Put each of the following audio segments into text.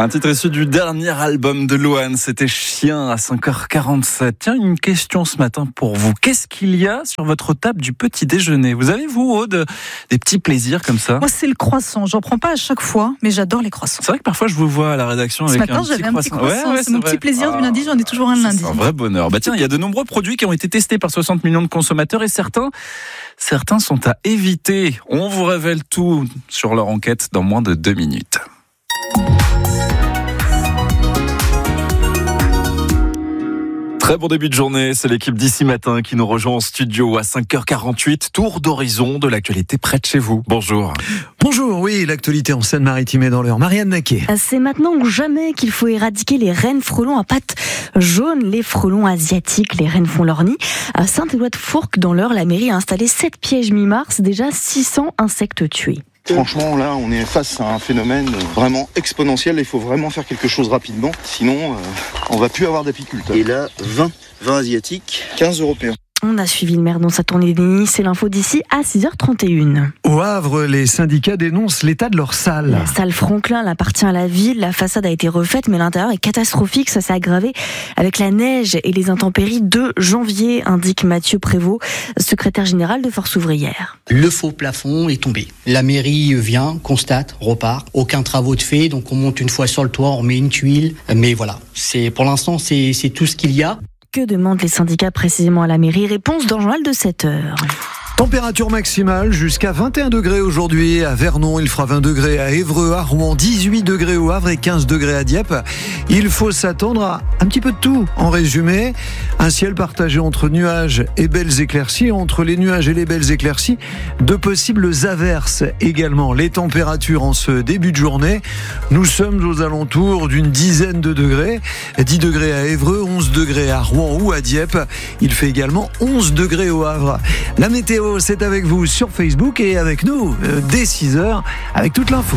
Un titre issu du dernier album de Louane, c'était Chien à 5h47. Tiens, une question ce matin pour vous. Qu'est-ce qu'il y a sur votre table du petit déjeuner? Vous avez, vous, Aude, des petits plaisirs comme ça? Moi, c'est le croissant. J'en prends pas à chaque fois, mais j'adore les croissants. C'est vrai que parfois je vous vois à la rédaction avec un petit croissant. C'est mon petit plaisir du lundi, j'en ai toujours un le lundi. C'est un vrai bonheur. Tiens, il y a de nombreux produits qui ont été testés par 60 millions de consommateurs et certains sont à éviter. On vous révèle tout sur leur enquête dans moins de 2 minutes. Très bon début de journée, c'est l'équipe d'ici matin qui nous rejoint en studio à 5h48. Tour d'horizon de l'actualité près de chez vous. Bonjour. Bonjour, oui, l'actualité en Seine-Maritime et dans l'heure. Marianne Naquet. C'est maintenant ou jamais qu'il faut éradiquer les rennes frelons à pattes jaunes, les frelons asiatiques. Les rennes font leur nid. À Saint-Éloi-de-Fourques, dans l'Eure, la mairie a installé 7 pièges mi-mars, déjà 600 insectes tués. Franchement, là, on est face à un phénomène vraiment exponentiel. Il faut vraiment faire quelque chose rapidement. Sinon, on va plus avoir d'apiculteurs. Et là, 20 asiatiques, 15 européens. On a suivi le maire dans sa tournée des nids. C'est l'info d'ici à 6h31. Au Havre, les syndicats dénoncent l'état de leur salle. La salle Franklin appartient à la ville. La façade a été refaite, mais l'intérieur est catastrophique. Ça s'est aggravé avec la neige et les intempéries de janvier, indique Mathieu Prévost, secrétaire général de Force ouvrière. Le faux plafond est tombé. La mairie vient, constate, repart. Aucun travaux de fait, donc on monte une fois sur le toit, on met une tuile. Mais voilà, pour l'instant, c'est tout ce qu'il y a. Que demandent les syndicats précisément à la mairie? Réponse dans le journal de 7h. Température maximale jusqu'à 21 degrés aujourd'hui. À Vernon, il fera 20 degrés à Évreux, à Rouen, 18 degrés au Havre et 15 degrés à Dieppe. Il faut s'attendre à un petit peu de tout. En résumé, un ciel partagé entre nuages et belles éclaircies. Entre les nuages et les belles éclaircies, de possibles averses également. Les températures en ce début de journée, nous sommes aux alentours d'une dizaine de degrés. 10 degrés à Évreux, 11 degrés à Rouen ou à Dieppe. Il fait également 11 degrés au Havre. La météo, c'est avec vous sur Facebook et avec nous dès 6h avec toute l'info.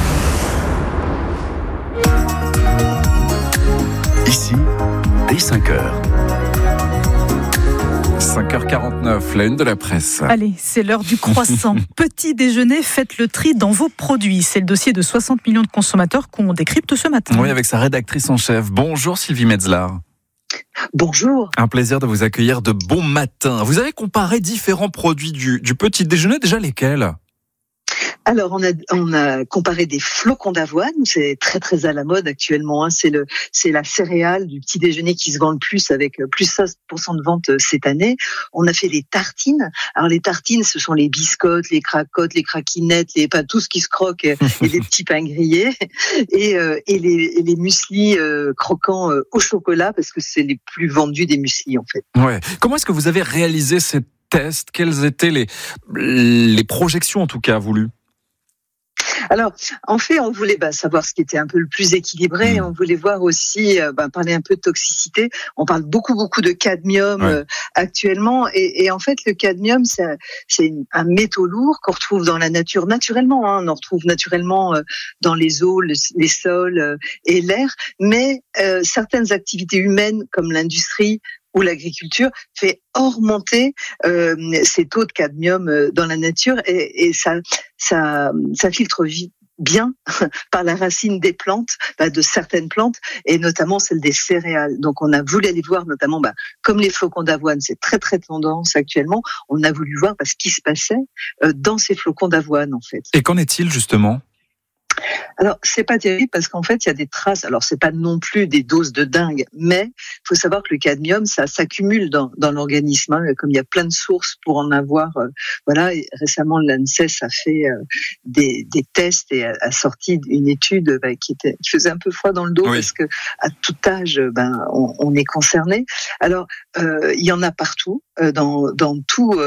Ici, dès 5h. 5h49, la une de la presse. Allez, c'est l'heure du croissant. Petit déjeuner, faites le tri dans vos produits. C'est le dossier de 60 millions de consommateurs qu'on décrypte ce matin. Oui, avec sa rédactrice en chef. Bonjour Sylvie Metzler. Bonjour. Un plaisir de vous accueillir de bon matin. Vous avez comparé différents produits du petit déjeuner, déjà lesquels ? Alors, on a comparé des flocons d'avoine, c'est très très à la mode actuellement, hein. C'est la céréale du petit déjeuner qui se vend le plus avec plus 16% de vente cette année. On a fait des tartines. Alors les tartines, ce sont les biscottes, les cracottes, les craquinettes, tout ce qui se croque et les petits pains grillés et les mueslis croquants au chocolat parce que c'est les plus vendus des mueslis en fait. Ouais. Comment est-ce que vous avez réalisé ces tests? Quelles étaient les projections en tout cas voulues? Alors, en fait, on voulait savoir ce qui était un peu le plus équilibré. On voulait voir aussi, parler un peu de toxicité. On parle beaucoup de cadmium actuellement. Et en fait, le cadmium, c'est un métaux lourd qu'on retrouve dans la nature naturellement. Hein. On en retrouve naturellement dans les eaux, les sols et l'air. Mais certaines activités humaines, comme l'industrie, où l'agriculture fait augmenter ces taux de cadmium dans la nature et ça filtre bien par la racine des plantes, de certaines plantes et notamment celle des céréales. Donc on a voulu aller voir notamment, comme les flocons d'avoine, c'est très très tendance actuellement, on a voulu voir ce qui se passait dans ces flocons d'avoine en fait. Et qu'en est-il justement ? Alors, c'est pas terrible parce qu'en fait, il y a des traces. Alors, c'est pas non plus des doses de dingue, mais il faut savoir que le cadmium, ça s'accumule dans l'organisme. Hein, comme il y a plein de sources pour en avoir. Et récemment, l'ANSES a fait des tests et a sorti une étude qui faisait un peu froid dans le dos parce que à tout âge, on est concerné. Alors, il y en a partout dans tous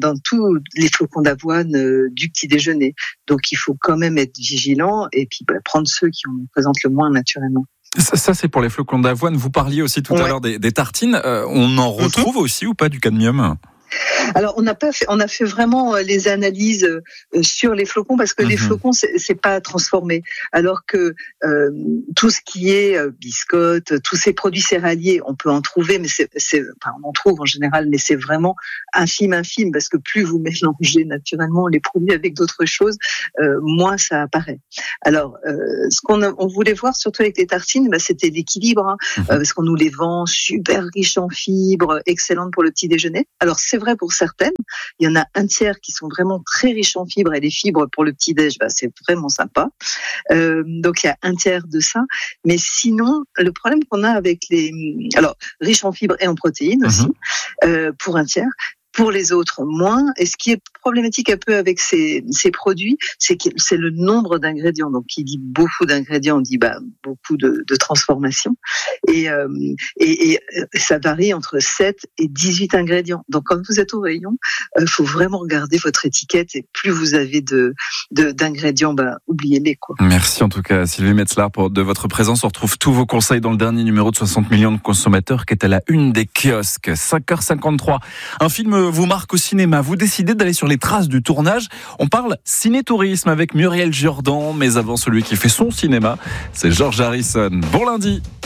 les flocons d'avoine du petit déjeuner. Donc, il faut quand même être vigilant et puis prendre ceux qui en présentent le moins naturellement. Ça, c'est pour les flocons d'avoine. Vous parliez aussi tout à l'heure des tartines. On en retrouve aussi ou pas du cadmium ? Alors on a fait vraiment les analyses sur les flocons parce que les flocons c'est pas transformé, alors que tout ce qui est biscottes, tous ces produits céréaliers, on peut en trouver, mais on en trouve en général, mais c'est vraiment infime parce que plus vous mélangez naturellement les produits avec d'autres choses, moins ça apparaît. Alors ce on voulait voir surtout avec les tartines, c'était l'équilibre, parce qu'on nous les vend super riches en fibres, excellentes pour le petit déjeuner. Alors c'est vrai pour certaines, il y en a un tiers qui sont vraiment très riches en fibres, et les fibres pour le petit déj, c'est vraiment sympa. Donc il y a un tiers de ça, mais sinon le problème qu'on a avec alors riches en fibres et en protéines aussi, pour un tiers. Pour les autres, moins. Et ce qui est problématique un peu avec ces produits, c'est le nombre d'ingrédients. Donc, qui dit beaucoup d'ingrédients, on dit beaucoup de transformations. Et ça varie entre 7 et 18 ingrédients. Donc, quand vous êtes au rayon, faut vraiment regarder votre étiquette. Et plus vous avez d'ingrédients, oubliez-les, quoi. Merci en tout cas, Sylvie Metzler, de votre présence. On retrouve tous vos conseils dans le dernier numéro de 60 millions de consommateurs qui est à la une des kiosques. 5h53. Un film vous marque au cinéma, vous décidez d'aller sur les traces du tournage. On parle ciné-tourisme avec Muriel Jourdan, mais avant celui qui fait son cinéma, c'est George Harrison. Bon lundi.